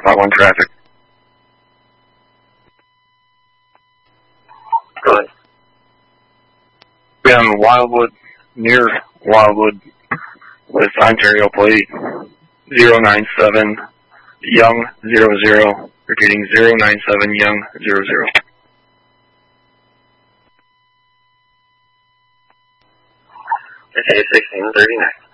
551 traffic. Go ahead. Be on Wildwood, near Wildwood, with Ontario plate 097 Young 00. Repeating 097 Young 00. Okay, 1639.